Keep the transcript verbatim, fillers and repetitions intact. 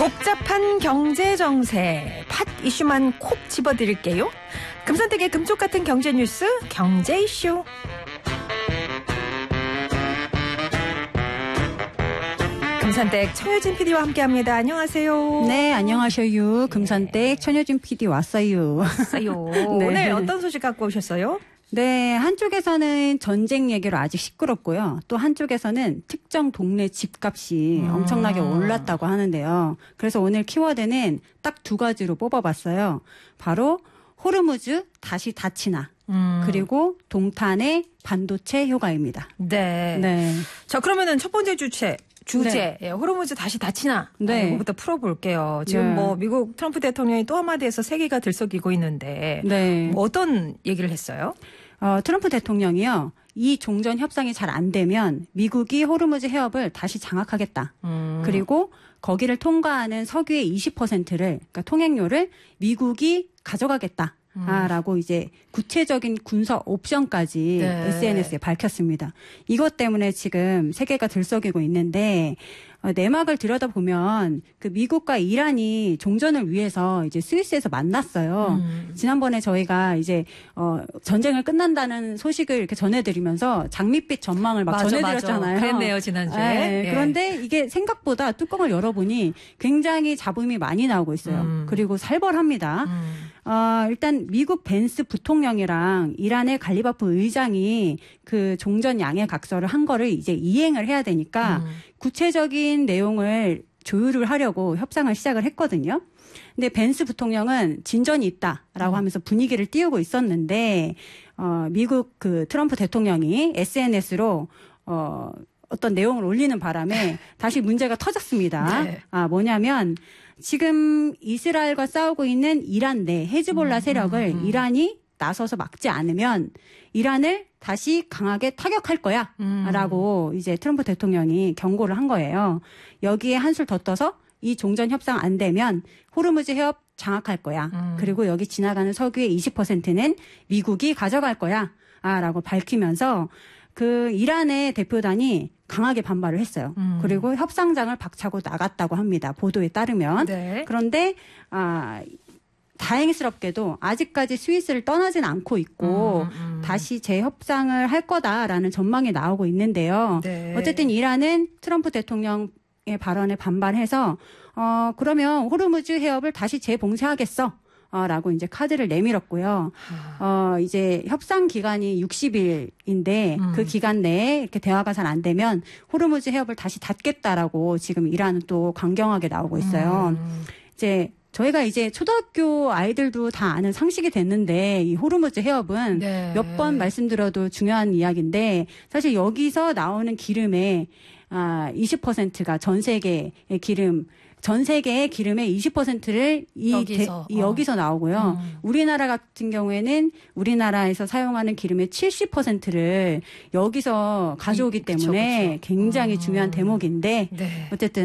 복잡한 경제 정세, 팟 이슈만 콕 집어드릴게요. 금산댁의 금쪽 같은 경제 뉴스, 경제 이슈. 금산댁 천효진 피디와 함께합니다. 안녕하세요. 네, 안녕하셔요. 금산댁 천효진 피디 왔어요. 왔어요. 네. 오늘 어떤 소식 갖고 오셨어요? 네, 한쪽에서는 전쟁 얘기로 아직 시끄럽고요. 또 한쪽에서는 특정 동네 집값이 음. 엄청나게 올랐다고 하는데요. 그래서 오늘 키워드는 딱 두 가지로 뽑아봤어요. 바로 호르무즈 다시 닫히나 음. 그리고 동탄의 반도체 효과입니다. 네. 네. 자, 그러면은 첫 번째 주체. 주제, 네. 호르무즈 다시 닫히나? 네. 이거부터 풀어볼게요. 지금 네. 뭐 미국 트럼프 대통령이 또 한마디에서 세계가 들썩이고 있는데 네. 뭐 어떤 얘기를 했어요? 어, 트럼프 대통령이요. 이 종전 협상이 잘 안 되면 미국이 호르무즈 해협을 다시 장악하겠다. 음. 그리고 거기를 통과하는 석유의 이십 퍼센트를, 그러니까 통행료를 미국이 가져가겠다. 아, 라고 이제 구체적인 군사 옵션까지 네. 에스엔에스에 밝혔습니다. 이것 때문에 지금 세계가 들썩이고 있는데, 어, 내막을 들여다보면 그 미국과 이란이 종전을 위해서 이제 스위스에서 만났어요. 음. 지난번에 저희가 이제 어, 전쟁을 끝난다는 소식을 이렇게 전해드리면서 장밋빛 전망을 막 맞아, 전해드렸잖아요. 맞아. 그랬네요, 지난주에. 네, 예. 그런데 이게 생각보다 뚜껑을 열어보니 굉장히 잡음이 많이 나오고 있어요. 음. 그리고 살벌합니다. 음. 어, 일단 미국 벤스 부통령이랑 이란의 갈리바프 의장이 그 종전 양해 각서를 한 거를 이제 이행을 해야 되니까 음. 구체적인 내용을 조율을 하려고 협상을 시작을 했거든요. 근데 벤스 부통령은 진전이 있다라고 음. 하면서 분위기를 띄우고 있었는데 어, 미국 그 트럼프 대통령이 에스엔에스로 어, 어떤 내용을 올리는 바람에 다시 문제가 터졌습니다. 네. 아, 뭐냐면 지금 이스라엘과 싸우고 있는 이란 내 헤즈볼라 세력을 음, 음, 음. 이란이 나서서 막지 않으면 이란을 다시 강하게 타격할 거야 음. 라고 이제 트럼프 대통령이 경고를 한 거예요. 여기에 한술 더 떠서 이 종전 협상 안 되면 호르무즈 해협 장악할 거야. 음. 그리고 여기 지나가는 석유의 이십 퍼센트는 미국이 가져갈 거야 아, 라고 밝히면서 그 이란의 대표단이 강하게 반발을 했어요. 음. 그리고 협상장을 박차고 나갔다고 합니다. 보도에 따르면. 네. 그런데 아, 다행스럽게도 아직까지 스위스를 떠나진 않고 있고 음, 음. 다시 재협상을 할 거다라는 전망이 나오고 있는데요. 네. 어쨌든 이란은 트럼프 대통령의 발언에 반발해서 어, 그러면 호르무즈 해협을 다시 재봉쇄하겠어. 어, 라고 이제 카드를 내밀었고요. 어, 이제 협상 기간이 육십 일인데 음. 그 기간 내에 이렇게 대화가 잘 안 되면 호르무즈 해협을 다시 닫겠다라고 지금 이란은 또 강경하게 나오고 있어요. 음. 이제 저희가 이제 초등학교 아이들도 다 아는 상식이 됐는데 이 호르무즈 해협은 네. 몇 번 말씀드려도 중요한 이야기인데 사실 여기서 나오는 기름의 아, 이십 퍼센트가 전 세계의 기름 전 세계의 기름의 이십 퍼센트를 이 여기서, 대, 이 여기서 나오고요. 음. 우리나라 같은 경우에는 우리나라에서 사용하는 기름의 칠십 퍼센트를 여기서 가져오기 때문에 그쵸, 그쵸. 굉장히 음. 중요한 대목인데 네. 어쨌든